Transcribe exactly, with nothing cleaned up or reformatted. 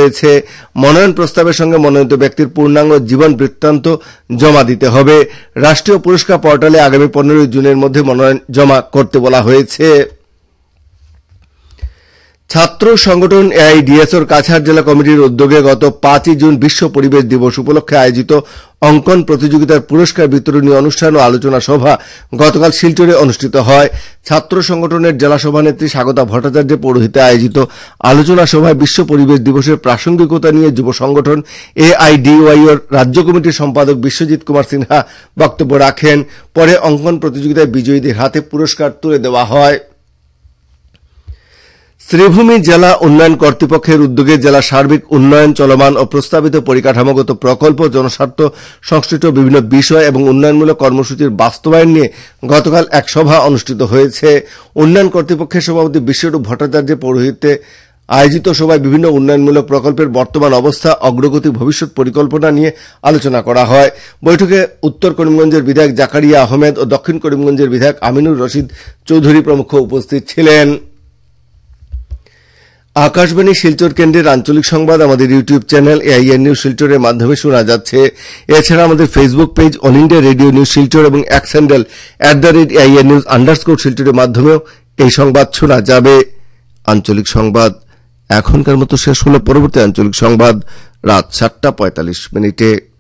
হয়েছে। মনোনয়ন প্রস্তাবের সঙ্গে মনোনীত ব্যক্তির পূর্ণাঙ্গ জীবন বৃত্তান্ত জমা দিতে হবে। রাষ্ট্রীয় পুরস্কার পোর্টালে আগামী পনেরোই জুনের মধ্যে মনোনয়ন জমা করতে বলা হয়েছে। ছাত্র সংগঠন এআইডিএসওর কাছাড় জেলা কমিটির উদ্যোগে গত পাঁচই জুন বিশ্ব পরিবেশ দিবস উপলক্ষে আয়োজিত অঙ্কন প্রতিযোগিতার পুরস্কার বিতরণী অনুষ্ঠান ও আলোচনা সভা গতকাল শিলচরে অনুষ্ঠিত হয়। ছাত্র সংগঠনের জেলা সভানেত্রী স্বাগতা ভট্টাচার্যের পৌরোহিত্যে আয়োজিত আলোচনা সভায় বিশ্ব পরিবেশ দিবসের প্রাসঙ্গিকতা নিয়ে যুব সংগঠন এআইডিওয়াইর রাজ্য কমিটির সম্পাদক বিশ্বজিৎ কুমার সিনহা বক্তব্য রাখেন। পরে অঙ্কন প্রতিযোগিতায় বিজয়ীদের হাতে পুরস্কার তুলে দেওয়া হয়। শ্রীভূমি জেলা উন্নয়ন কর্তৃপক্ষের উদ্যোগে জেলা সার্বিক উন্নয়ন চলমান ও প্রস্তাবিত পরিকাঠামোগত প্রকল্প, জনস্বার্থ সংশ্লিষ্ট বিভিন্ন বিষয় এবং উন্নয়নমূলক কর্মসূচির বাস্তবায়ন নিয়ে গতকাল এক সভা অনুষ্ঠিত হয়েছে। উন্নয়ন কর্তৃপক্ষের সভাপতি বিশ্বরূপ ভট্টাচার্যের পৌরোহিত্যে আয়োজিত সভায় বিভিন্ন উন্নয়নমূলক প্রকল্পের বর্তমান অবস্থা, অগ্রগতি, ভবিষ্যৎ পরিকল্পনা নিয়ে আলোচনা করা হয়। বৈঠকে উত্তর করিমগঞ্জের বিধায়ক জাকারিয়া আহমেদ ও দক্ষিণ করিমগঞ্জের বিধায়ক আমিনুর রশিদ চৌধুরী প্রমুখ উপস্থিত ছিলেন। আকাশবাণী শিলচর কেন্দ্রের আঞ্চলিক সংবাদ আমাদের ইউটিউব চ্যানেল এআইএন নিউজ শিলচরের মাধ্যমে শোনা যাচ্ছে। এছাড়া আমাদের Facebook page all India radio news Silchar এবং x handle at the rate AIN news underscore শিলচরের মাধ্যমেও এই সংবাদ শোনা যাবে। আঞ্চলিক সংবাদ এখনকার মতো শেষ হল। পরবর্তী আঞ্চলিক সংবাদ রাত সাতটা পঁয়তাল্লিশ মিনিটে।